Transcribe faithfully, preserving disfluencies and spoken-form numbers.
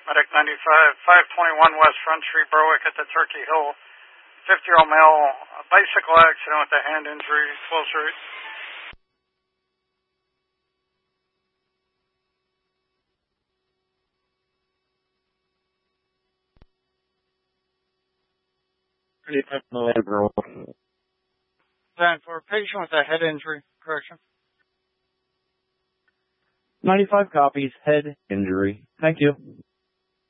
Medic ninety-five, five twenty-one West Front Street, Berwick at the Turkey Hill. fifty-year-old male, a bicycle accident with a hand injury, close rate. Then for a patient with a head injury, correction. ninety-five copies, head injury. Thank you.